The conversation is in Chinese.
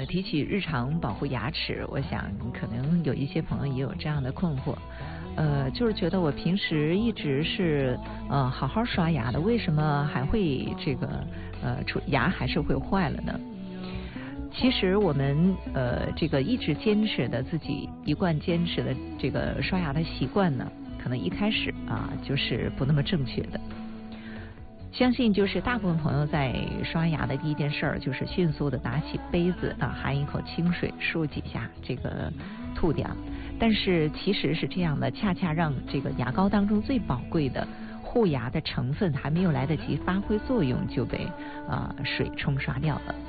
提起日常保护牙齿，我想可能有一些朋友也有这样的困惑，就是觉得我平时一直是好好刷牙的，为什么还会这个牙还是会坏了呢？其实我们这个一直坚持的自己一贯坚持的这个刷牙的习惯呢，可能一开始就是不那么正确的。相信就是大部分朋友在刷牙的第一件事儿就是迅速的拿起杯子含一口清水漱几下，这个吐掉。但是其实是这样的，恰恰让这个牙膏当中最宝贵的护牙的成分还没有来得及发挥作用，就被水冲刷掉了。